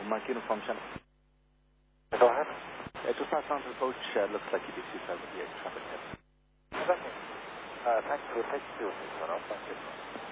Mike Uniform Channel. Go ahead. Just outside the approach, looks like you did 278 traffic test. Thank you. Thanks for taking 261 off. Thank you.